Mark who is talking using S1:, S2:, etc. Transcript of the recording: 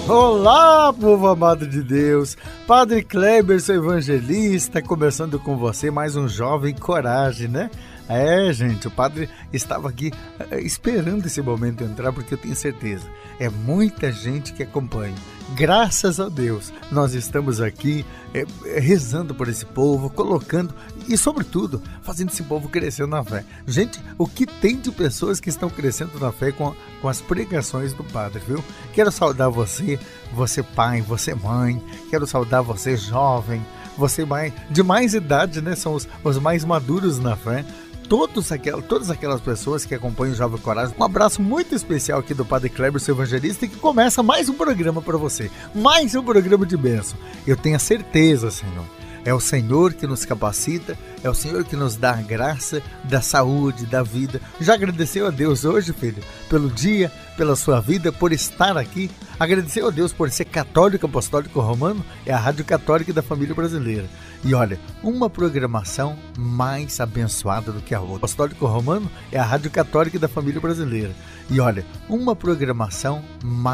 S1: Olá, povo amado de Deus, Padre Kleber, seu evangelista, começando com você mais um Jovem Coragem, né? Gente, o padre estava aqui esperando esse momento entrar, porque eu tenho certeza, é muita gente que acompanha. Graças a Deus, nós estamos aqui rezando por esse povo, colocando e, sobretudo, fazendo esse povo crescer na fé. Gente, o que tem de pessoas que estão crescendo na fé com as pregações do padre, viu? Quero saudar você pai, você mãe, quero saudar você jovem, você de mais idade, né? São os mais maduros na fé. Todas aquelas pessoas que acompanham o Jovem Coragem. Um abraço muito especial aqui do Padre Kleber, seu evangelista, que começa mais um programa para você. Mais um programa de bênção. Eu tenho a certeza, Senhor. É o Senhor que nos capacita, é o Senhor que nos dá a graça da saúde, da vida. Já agradeceu a Deus hoje, filho, pelo dia, pela sua vida, por estar aqui? Agradeceu a Deus por ser católico, apostólico romano? É a Rádio Católica da Família Brasileira. E olha, uma programação mais abençoada do que a outra. Apostólico Romano é a Rádio Católica da Família Brasileira. E olha, uma programação mais